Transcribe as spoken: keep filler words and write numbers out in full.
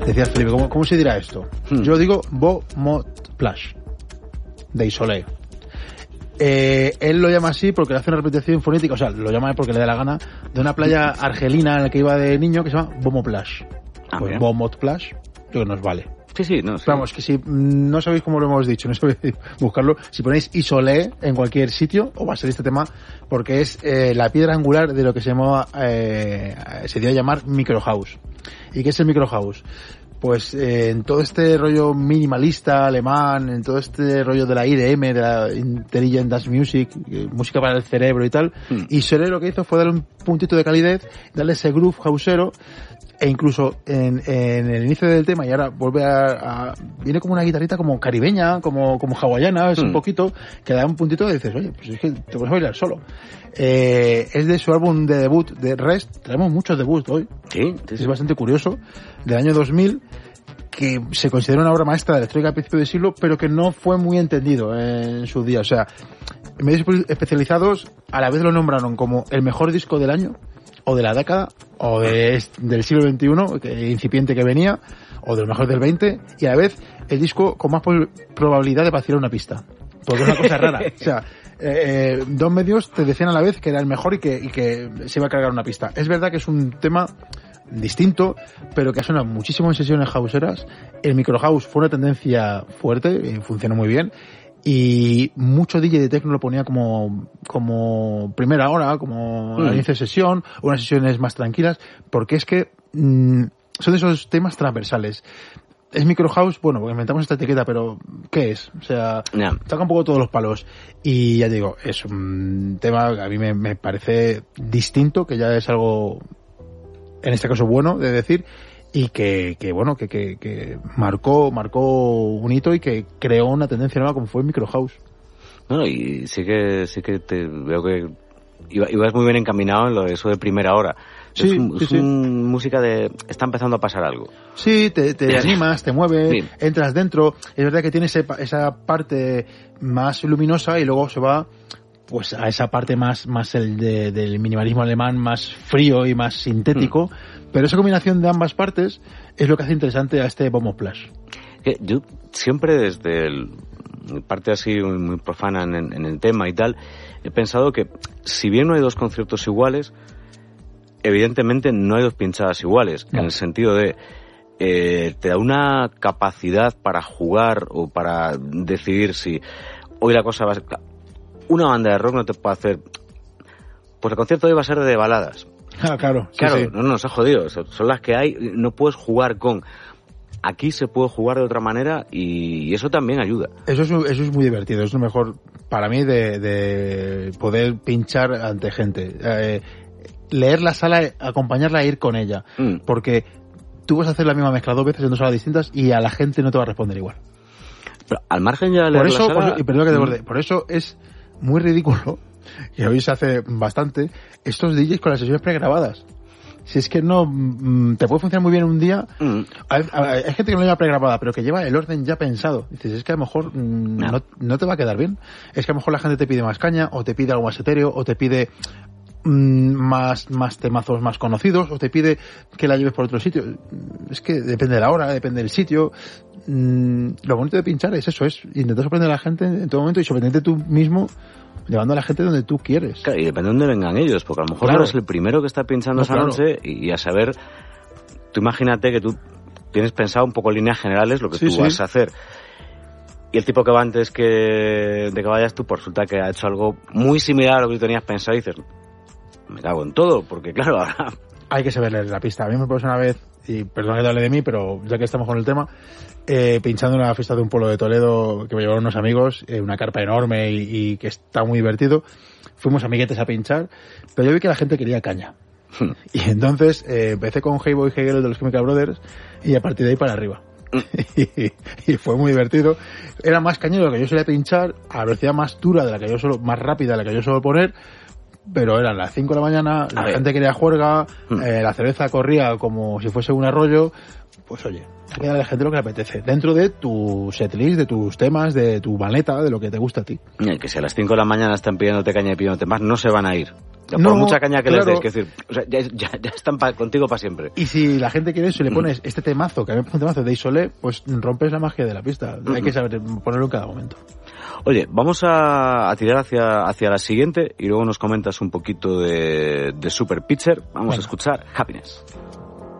Decías, Felipe, ¿cómo, cómo se dirá esto? Hmm. Yo digo Bo Mot Plage, de Isolé. Eh, él lo llama así porque le hace una repetición fonética, o sea, lo llama porque le da la gana, de una playa argelina en la que iba de niño que se llama Beaumont Plage. Ah, pues Beaumont Plage, yo creo que nos vale. Sí, sí, no. Sí. Vamos, que si no sabéis cómo lo hemos dicho, no sabéis buscarlo, si ponéis Isolé en cualquier sitio, os va a salir este tema, porque es eh, la piedra angular de lo que se llamaba, eh, se dio a llamar Micro House. ¿Y qué es el Micro House? Pues eh, en todo este rollo minimalista alemán, en todo este rollo de la I D M, de la Intelligent Dance Music, eh, música para el cerebro y tal, mm. y Isolé lo que hizo fue darle un puntito de calidez, darle ese groove houseero, e incluso en, en el inicio del tema, y ahora vuelve a, a viene como una guitarrita como caribeña, como, como hawaiana, es mm. un poquito, que da un puntito y dices, oye, pues es que te puedes bailar solo. Eh, es de su álbum de debut, de Rest, tenemos muchos debuts hoy, sí, sí, sí. Es bastante curioso, del año dos mil, que se considera una obra maestra de la electrónica a principio de siglo, pero que no fue muy entendido en su día. O sea, medios especializados a la vez lo nombraron como el mejor disco del año, o de la década, o de, del siglo veintiuno, que, incipiente que venía, o de lo mejor del veinte, y a la vez el disco con más probabilidad de vacilar una pista. Porque es una cosa rara. O sea, eh, eh, dos medios te decían a la vez que era el mejor y que, y que se iba a cargar una pista. Es verdad que es un tema distinto, pero que ha sonado muchísimo en sesiones houseeras. El micro house fue una tendencia fuerte y funcionó muy bien. Y mucho D J de techno lo ponía como, como primera hora, como mm. inicio de sesión, unas sesiones más tranquilas, porque es que mmm, son de esos temas transversales. Es micro house, bueno, porque inventamos esta etiqueta, pero ¿qué es? O sea, yeah. toca un poco todos los palos. Y ya digo, es un tema que a mí me, me parece distinto, que ya es algo, en este caso bueno, de decir, y que, que bueno, que, que, que marcó, marcó un hito y que creó una tendencia nueva como fue el micro house. No, y sí que, sí que te veo que iba, ibas muy bien encaminado en lo de eso de primera hora. Sí, es un, sí, es sí. un música de, está empezando a pasar algo. Sí, te, te animas, te mueves, sí. entras dentro. Es verdad que tiene ese, esa parte más luminosa y luego se va pues a esa parte más, más el de, del minimalismo alemán, más frío y más sintético. Mm. Pero esa combinación de ambas partes es lo que hace interesante a este Beaumont Plage. Yo siempre desde el, parte así muy, muy profana en, en el tema y tal, he pensado que si bien no hay dos conciertos iguales, evidentemente no hay dos pinchadas iguales, no. En el sentido de eh, te da una capacidad para jugar o para decidir si hoy la cosa va a ser... Una banda de rock no te puede hacer... Pues el concierto hoy va a ser de baladas. Ah, claro. Sí, claro, sí. no nos ha jodido. Son las que hay, no puedes jugar con... Aquí se puede jugar de otra manera y eso también ayuda. Eso es, eso es muy divertido, es lo mejor para mí de, de poder pinchar ante gente. Eh, leer la sala, acompañarla e ir con ella. Mm. Porque tú vas a hacer la misma mezcla dos veces en dos salas distintas y a la gente no te va a responder igual. Pero al margen ya de leer por eso, la sala... Por, y perdón que te borde, mm. por eso es muy ridículo, y hoy se hace bastante, estos D Js con las sesiones pregrabadas. Si es que no, te puede funcionar muy bien un día. Mm. Hay, hay gente que no lo lleva pregrabada, pero que lleva el orden ya pensado. Dices, es que a lo mejor mm, no. No, no te va a quedar bien. Es que a lo mejor la gente te pide más caña, o te pide algo más etéreo, o te pide mm, más, más temazos más conocidos, o te pide que la lleves por otro sitio. Es que depende de la hora, depende del sitio. Mm, lo bonito de pinchar es eso, es intentar sorprender a la gente en todo momento y sorprenderte tú mismo llevando a la gente donde tú quieres. Claro, y depende de dónde vengan ellos, porque a lo mejor claro. eres el primero que está pinchando no, esa claro. noche y, y a saber, tú imagínate que tú tienes pensado un poco en líneas generales lo que sí, tú sí. vas a hacer. Y el tipo que va antes que de que vayas tú, pues resulta que ha hecho algo muy similar a lo que tú tenías pensado y dices, me cago en todo, porque claro, ahora... Hay que saberle la pista. A mí me pasó una vez, y perdón que hable de mí, pero ya que estamos con el tema, eh, pinchando en una fiesta de un pueblo de Toledo que me llevaron unos amigos, eh, una carpa enorme y, y que está muy divertido. Fuimos amiguetes a pinchar, pero yo vi que la gente quería caña. Y entonces eh, empecé con Hey Boy Hey Girl de los Chemical Brothers y a partir de ahí para arriba. y, y fue muy divertido. Era más cañero de lo que yo solía pinchar, a velocidad más dura de la que yo suelo, más rápida de la que yo suelo poner. Pero eran las cinco de la mañana, la gente quería juerga, hmm. eh, la cerveza corría como si fuese un arroyo. Pues oye, hay que darle a la gente lo que le apetece. Dentro de tu setlist, de tus temas, de tu maleta, de lo que te gusta a ti. Y que si a las cinco de la mañana están pidiéndote caña y pidiéndote más, no se van a ir. Por No, mucha caña que claro. les des, que decir, o sea, ya, ya, ya están pa, contigo para siempre. Y si la gente quiere eso y le pones este temazo, que a mí me parece un temazo de Isolé, pues rompes la magia de la pista. Hay que saber ponerlo en cada momento. Oye, vamos a, a tirar hacia, hacia la siguiente y luego nos comentas un poquito de, de Super Pitcher. Vamos Venga. a escuchar Happiness.